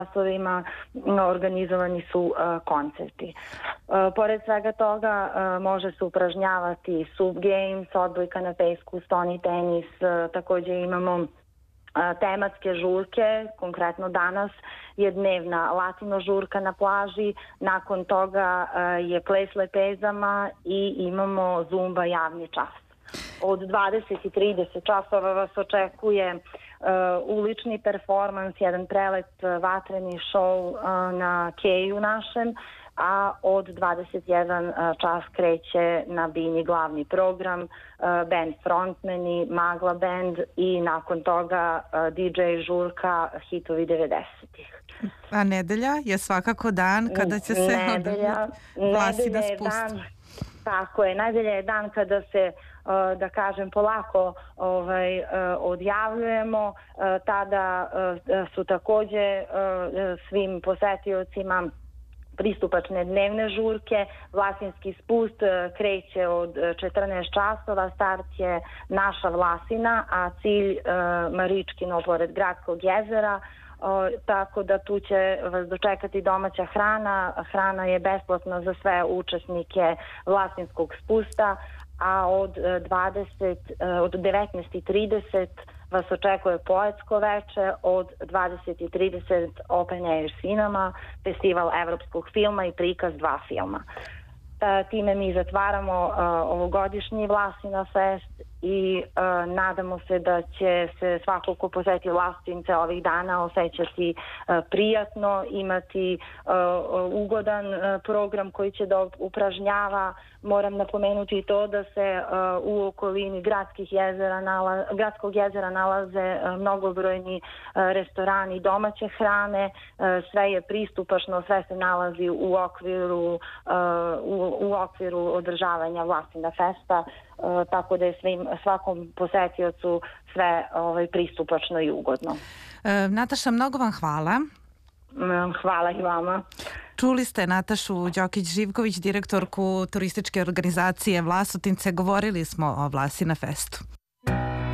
časovima organizovani su koncerti. Pored svega toga može se upražnjavati sub games, odbojka na pesku, stoni tenis, takođe imamo tematske žurke, konkretno danas je dnevna latino žurka na plaži, nakon toga je ples lepezama i imamo zumba javni čas. Od 20 i 30 časova vas očekuje ulični performans, jedan prelet vatreni show na keju našem, a od 21 čas kreće na Bini glavni program, band Frontmeni, Magla band i nakon toga DJ žurka hitovi 90-ih. A nedelja je svakako dan kada će se Vlasina spustiti. Tako je, nedelja je dan kada se, da kažem, polako odjavljujemo. Tada su takođe svim posetiocima pristupačne dnevne žurke. Vlasinski spust kreće od 14 časova, start je naša Vlasina, a cilj Maričkino pored Gradskog jezera, tako da tu će vas dočekati domaća hrana. Hrana je besplatna za sve učesnike Vlasinskog spusta, a od 19:30 vas očekuje poetsko veče, od 20:30 Open Air Cinema, festival evropskog filma i prikaz 2 filma. Time mi zatvaramo ovogodišnji Vlasina fest i nadamo se da će se svako ko poseti Vlasotince ovih dana osećati prijatno, imati ugodan program koji će da upražnjava. Moram napomenuti i to da se u okolini Gradskog jezera nalaze mnogobrojni restorani domaće hrane, sve je pristupačno, sve se nalazi u okviru održavanja Vlasina festa, tako da je svakom posetiocu sve pristupačno i ugodno. Nataša, mnogo vam hvala. Hvala i vama. Čuli ste Natašu Đokić-Živković, direktorku turističke organizacije Vlasotince. Govorili smo o Vlasina festu.